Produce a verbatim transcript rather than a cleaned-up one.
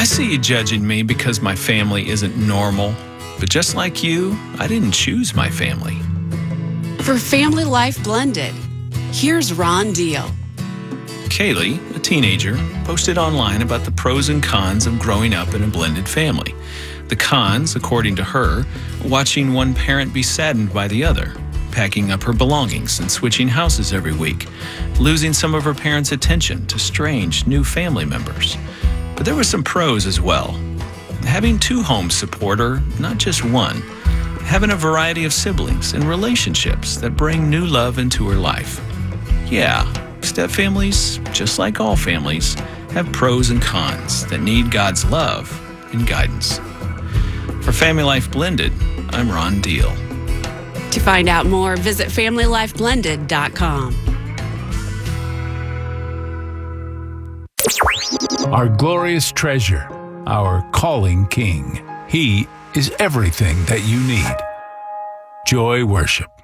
see you judging me because my family isn't normal. But just like you, I didn't choose my family. For Family Life Blended, here's Ron Deal. Kaylee, a teenager, posted online about the pros and cons of growing up in a blended family. The cons, according to her, watching one parent be saddened by the other, packing up her belongings and switching houses every week, losing some of her parents' attention to strange new family members. But there were some pros as well. Having two homes support her, not just one. Having a variety of siblings and relationships that bring new love into her life. Yeah, step-families, just like all families, have pros and cons that need God's love and guidance. For Family Life Blended, I'm Ron Deal. To find out more, visit family life blended dot com. Our glorious treasure, our calling King. He is everything that you need. Joy Worship.